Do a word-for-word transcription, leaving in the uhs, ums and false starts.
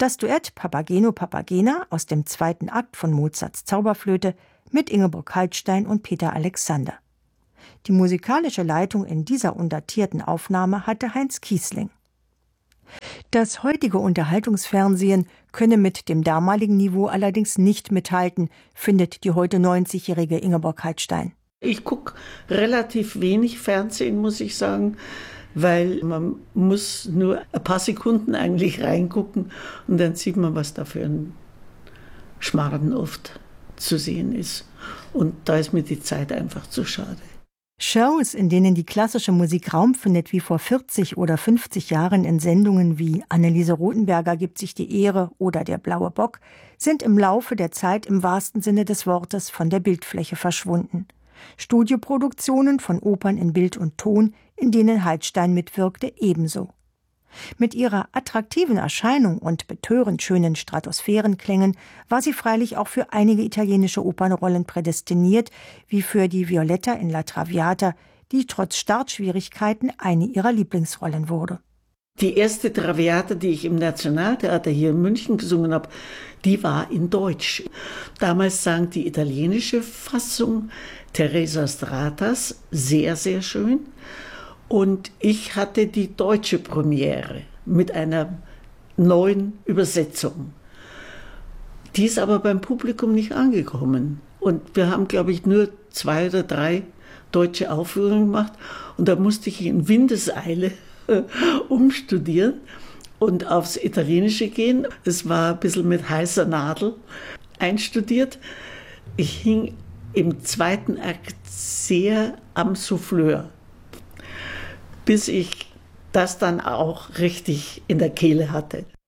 Das Duett Papageno Papagena aus dem zweiten Akt von Mozarts Zauberflöte mit Ingeborg Heidstein und Peter Alexander. Die musikalische Leitung in dieser undatierten Aufnahme hatte Heinz Kiesling. Das heutige Unterhaltungsfernsehen könne mit dem damaligen Niveau allerdings nicht mithalten, findet die heute neunzigjährige Ingeborg Heidstein. Ich gucke relativ wenig Fernsehen, muss ich sagen, weil man muss nur ein paar Sekunden eigentlich reingucken und dann sieht man, was da für ein Schmarrn oft zu sehen ist. Und da ist mir die Zeit einfach zu schade. Shows, in denen die klassische Musik Raum findet, wie vor vierzig oder fünfzig Jahren in Sendungen wie Anneliese Rothenberger gibt sich die Ehre oder Der blaue Bock, sind im Laufe der Zeit im wahrsten Sinne des Wortes von der Bildfläche verschwunden. Studioproduktionen von Opern in Bild und Ton, in denen Heidstein mitwirkte, ebenso. Mit ihrer attraktiven Erscheinung und betörend schönen Stratosphärenklängen war sie freilich auch für einige italienische Opernrollen prädestiniert, wie für die Violetta in La Traviata, die trotz Startschwierigkeiten eine ihrer Lieblingsrollen wurde. Die erste Traviata, die ich im Nationaltheater hier in München gesungen habe, die war in Deutsch. Damals sang die italienische Fassung Teresa Stratas, sehr, sehr schön. Und ich hatte die deutsche Premiere mit einer neuen Übersetzung. Die ist aber beim Publikum nicht angekommen. Und wir haben, glaube ich, nur zwei oder drei deutsche Aufführungen gemacht. Und da musste ich in Windeseile umstudieren und aufs Italienische gehen. Es war ein bisschen mit heißer Nadel einstudiert. Ich hing im zweiten Akt sehr am Souffleur, bis ich das dann auch richtig in der Kehle hatte.